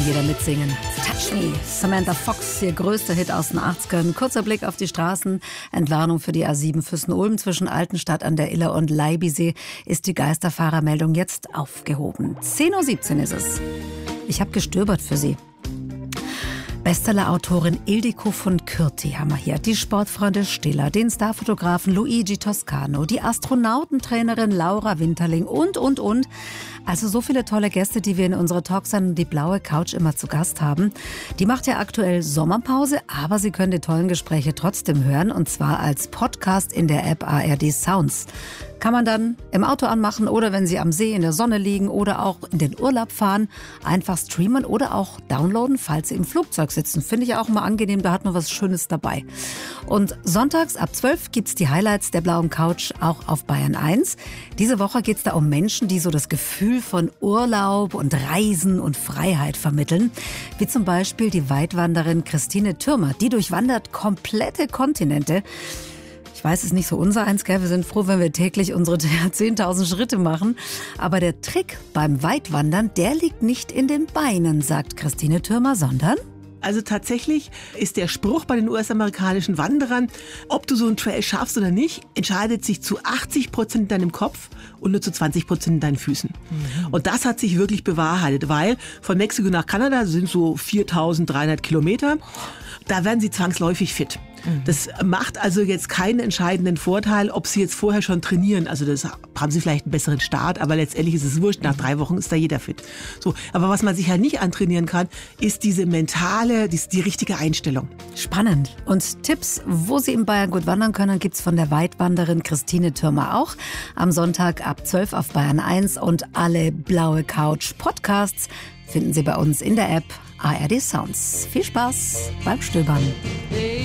jeder mitsingen. Touch Me, Samantha Fox, ihr größter Hit aus den 80ern. Kurzer Blick auf die Straßen. Entwarnung für die A7 Füssen-Ulm zwischen Altenstadt an der Iller und Leibisee ist die Geisterfahrermeldung jetzt aufgehoben. 10:17 Uhr ist es. Ich habe gestöbert für Sie. Bestseller-Autorin Ildiko von Kürti haben wir hier, die Sportfreunde Stiller, den Starfotografen Luigi Toscano, die Astronautentrainerin Laura Winterling und. Also so viele tolle Gäste, die wir in unserer Talksendung Die blaue Couch immer zu Gast haben. Die macht ja aktuell Sommerpause, aber Sie können die tollen Gespräche trotzdem hören, und zwar als Podcast in der App ARD Sounds. Kann man dann im Auto anmachen oder wenn Sie am See in der Sonne liegen oder auch in den Urlaub fahren, einfach streamen oder auch downloaden, falls Sie im Flugzeug sitzen. Finde ich auch mal angenehm, da hat man was Schönes dabei. Und sonntags ab 12 gibt's die Highlights der blauen Couch auch auf Bayern 1. Diese Woche geht's da um Menschen, die so das Gefühl von Urlaub und Reisen und Freiheit vermitteln. Wie zum Beispiel die Weitwanderin Christine Thürmer. Die durchwandert komplette Kontinente. Ich weiß, es ist nicht so unser eins, gell? Wir sind froh, wenn wir täglich unsere 10.000 Schritte machen. Aber der Trick beim Weitwandern, der liegt nicht in den Beinen, sagt Christine Thürmer, sondern... Also tatsächlich ist der Spruch bei den US-amerikanischen Wanderern, ob du so einen Trail schaffst oder nicht, entscheidet sich zu 80% in deinem Kopf und nur zu 20% in deinen Füßen. Und das hat sich wirklich bewahrheitet, weil von Mexiko nach Kanada sind so 4.300 Kilometer. Da werden sie zwangsläufig fit. Das macht also jetzt keinen entscheidenden Vorteil, ob sie jetzt vorher schon trainieren. Also das haben sie vielleicht einen besseren Start, aber letztendlich ist es wurscht. Nach 3 Wochen ist da jeder fit. So, aber was man sich halt nicht antrainieren kann, ist diese mentale, die richtige Einstellung. Spannend. Und Tipps, wo Sie in Bayern gut wandern können, gibt's von der Weitwanderin Christine Thürmer auch. Am Sonntag ab 12 auf Bayern 1 und alle blaue Couch Podcasts finden Sie bei uns in der App ARD Sounds. Viel Spaß beim Stöbern.